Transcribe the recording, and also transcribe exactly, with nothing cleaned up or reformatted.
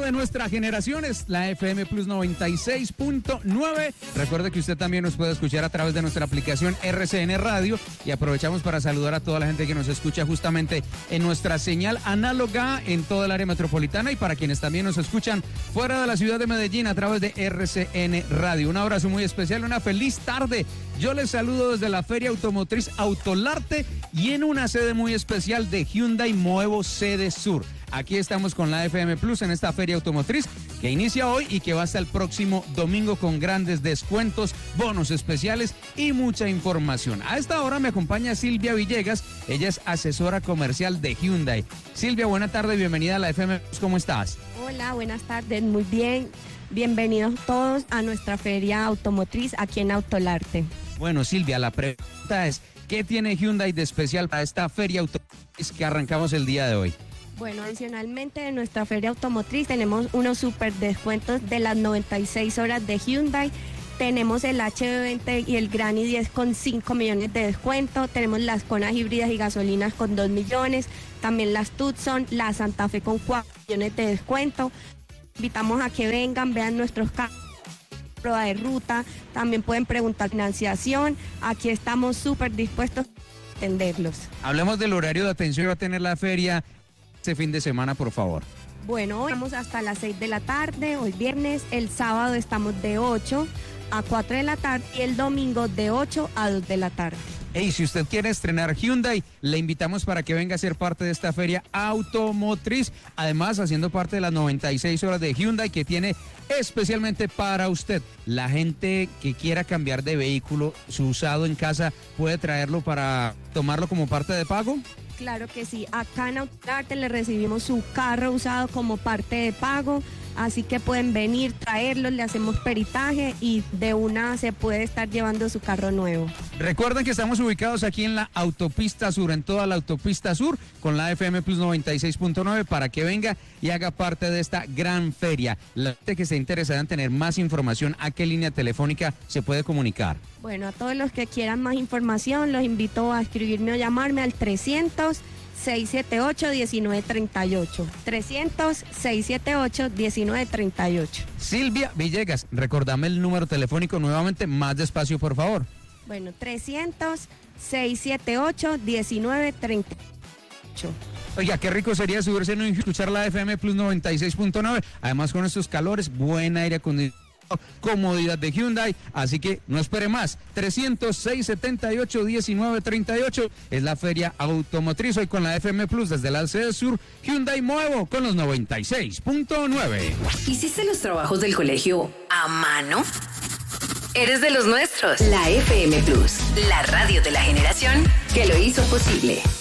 de nuestra generación es la F M Plus noventa y seis punto nueve. Recuerde que usted también nos puede escuchar a través de nuestra aplicación R C N Radio y aprovechamos para saludar a toda la gente que nos escucha justamente en nuestra señal análoga en toda el área metropolitana y para quienes también nos escuchan fuera de la ciudad de Medellín a través de R C N Radio. Un abrazo muy especial, una feliz tarde. Yo les saludo desde la Feria Automotriz Autolarte y en una sede muy especial de Hyundai Moevo Sede Sur. Aquí estamos con la F M Plus en esta feria automotriz que inicia hoy y que va hasta el próximo domingo con grandes descuentos, bonos especiales y mucha información. A esta hora me acompaña Silvia Villegas, ella es asesora comercial de Hyundai. Silvia, buena tarde, bienvenida a la F M Plus, ¿cómo estás? Hola, buenas tardes, muy bien. Bienvenidos todos a nuestra feria automotriz aquí en Autolarte. Bueno, Silvia, la pregunta es, ¿qué tiene Hyundai de especial para esta feria automotriz que arrancamos el día de hoy? Bueno, adicionalmente en nuestra feria automotriz tenemos unos super descuentos de las noventa y seis horas de Hyundai. Tenemos el H B veinte y el Gran i diez con cinco millones de descuento. Tenemos las Kona híbridas y gasolinas con dos millones. También las Tucson, la Santa Fe con cuatro millones de descuento. Invitamos a que vengan, vean nuestros carros, prueba de ruta. También pueden preguntar financiación. Aquí estamos súper dispuestos a atenderlos. Hablemos del horario de atención que va a tener la feria este fin de semana, por favor. Bueno, hoy estamos hasta las seis de la tarde, hoy viernes. El sábado estamos de ocho a cuatro de la tarde y el domingo de ocho a dos de la tarde. Hey, si usted quiere estrenar Hyundai, le invitamos para que venga a ser parte de esta feria automotriz. Además, haciendo parte de las noventa y seis horas de Hyundai que tiene especialmente para usted. La gente que quiera cambiar de vehículo, su usado en casa, ¿puede traerlo para tomarlo como parte de pago? Claro que sí, acá en Autolarte le recibimos su carro usado como parte de pago, así que pueden venir, traerlos, le hacemos peritaje y de una se puede estar llevando su carro nuevo. Recuerden que estamos ubicados aquí en la Autopista Sur, en toda la Autopista Sur, con la F M Plus noventa y seis punto nueve para que venga y haga parte de esta gran feria. La gente que esté interesada en tener más información, ¿a qué línea telefónica se puede comunicar? Bueno, a todos los que quieran más información, los invito a escribirme o llamarme al trescientos, seiscientos setenta y ocho, diecinueve treinta y ocho. trescientos, seiscientos setenta y ocho, diecinueve treinta y ocho. Silvia Villegas, recordame el número telefónico nuevamente, más despacio, por favor. Bueno, trescientos, seiscientos setenta y ocho, diecinueve treinta y ocho. Oiga, qué rico sería subirse y escuchar la F M Plus noventa y seis punto nueve. Además, con estos calores, buen aire acondicionado, comodidad de Hyundai, así que no espere más. trescientos, seiscientos setenta y ocho, diecinueve treinta y ocho es la feria automotriz hoy con la F M Plus desde la sede sur. Hyundai Moevo con los noventa y seis punto nueve. ¿Hiciste los trabajos del colegio a mano? Eres de los nuestros. La F M Plus, la radio de la generación que lo hizo posible.